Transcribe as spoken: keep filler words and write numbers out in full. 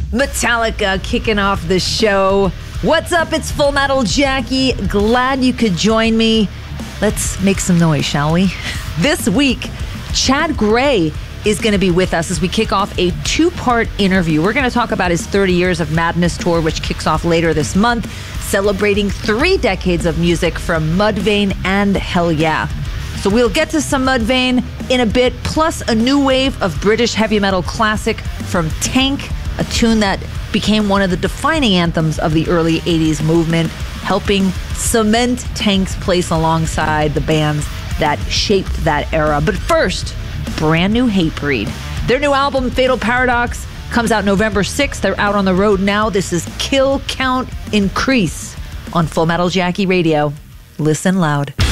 Metallica kicking off the show. What's up? It's Full Metal Jackie. Glad you could join me. Let's make some noise, shall we? This week, Chad Gray is going to be with us as we kick off a two-part interview. We're going to talk about his thirty Years of Madness tour, which kicks off later this month, celebrating three decades of music from Mudvayne and Hell Yeah. So we'll get to some Mudvayne in a bit, plus a new wave of British heavy metal classic from Tank, a tune that became one of the defining anthems of the early eighties movement, helping cement Tank's place alongside the bands that shaped that era. But first, brand new Hatebreed. Their new album, Fatal Paradox, comes out November sixth. They're out on the road now. This is Kill Count Increase on Full Metal Jackie Radio. Listen loud.